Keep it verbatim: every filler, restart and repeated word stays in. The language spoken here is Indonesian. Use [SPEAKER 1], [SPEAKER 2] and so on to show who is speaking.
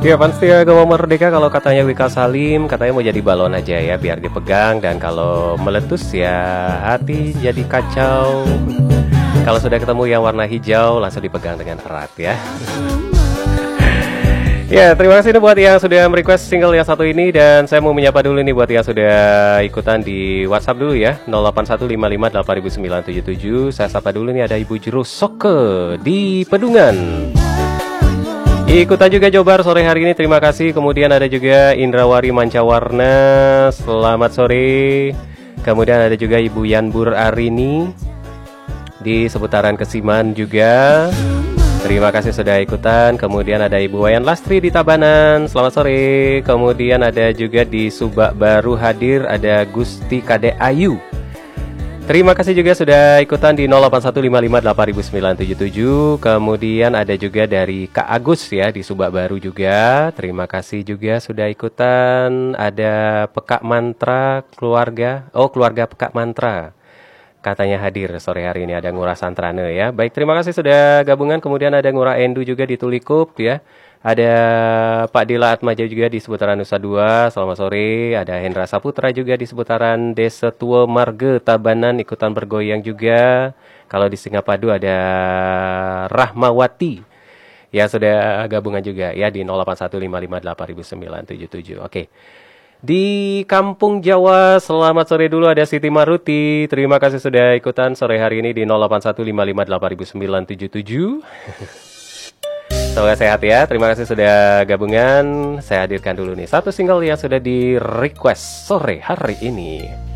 [SPEAKER 1] Ya pasti agama merdeka kalau katanya Wika Salim, katanya mau jadi balon aja ya biar dipegang, dan kalau meletus ya hati jadi kacau. Kalau sudah ketemu yang warna hijau langsung dipegang dengan erat ya. Ya, terima kasih nih buat yang sudah merequest single yang satu ini, dan saya mau menyapa dulu nih buat yang sudah ikutan di WhatsApp dulu ya, nol delapan satu lima lima delapan sembilan tujuh tujuh. Saya sapa dulu nih, ada Ibu Jero Soke di Pedungan. Ikutan juga Jobar sore hari ini, terima kasih. Kemudian ada juga Indrawari Mancawarna, selamat sore. Kemudian ada juga Ibu Yanbur Arini di seputaran Kesiman juga, terima kasih sudah ikutan. Kemudian ada Ibu Wayan Lastri di Tabanan, selamat sore. Kemudian ada juga di Subak Baru hadir, ada Gusti Kade Ayu. Terima kasih juga sudah ikutan di nol delapan satu lima lima delapan sembilan tujuh tujuh. Kemudian ada juga dari Kak Agus ya di Subak Baru juga. Terima kasih juga sudah ikutan. Ada Pekak Mantra keluarga. Oh, keluarga Pekak Mantra katanya hadir sore hari ini. Ada Ngurah Santrane ya. Baik, terima kasih sudah gabungan. Kemudian ada Ngurah Endu juga di Tulikup ya. Ada Pak Dila Atmaja juga di seputaran Nusa Dua, selamat sore. Ada Hendra Saputra juga di seputaran Desa Tua Marge, Tabanan, ikutan bergoyang juga. Kalau di Singapadu ada Rahmawati, ya sudah gabungan juga ya di nol delapan satu lima lima delapan sembilan tujuh tujuh. Oke. Di Kampung Jawa, selamat sore dulu ada Siti Maruti. Terima kasih sudah ikutan sore hari ini di nol delapan satu lima lima delapan sembilan tujuh tujuh. Semoga sehat ya, terima kasih sudah gabungan. Saya hadirkan dulu nih satu single yang sudah di request sore hari ini.